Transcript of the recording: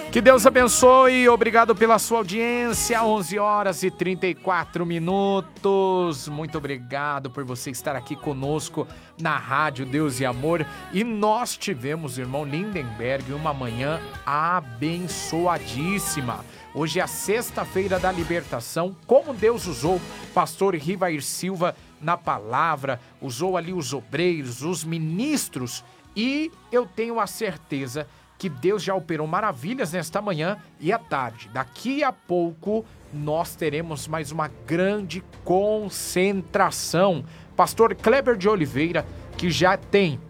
Que Deus abençoe, obrigado pela sua audiência, 11 horas e 34 minutos. Muito obrigado por você estar aqui conosco na Rádio Deus e Amor. E nós tivemos, irmão Lindenberg, uma manhã abençoadíssima. Hoje é a sexta-feira da libertação. Como Deus usou pastor Rivair Silva na palavra, usou ali os obreiros, os ministros. E eu tenho a certeza que Deus já operou maravilhas nesta manhã e à tarde. Daqui a pouco nós teremos mais uma grande concentração. Pastor Kleber de Oliveira, que já tem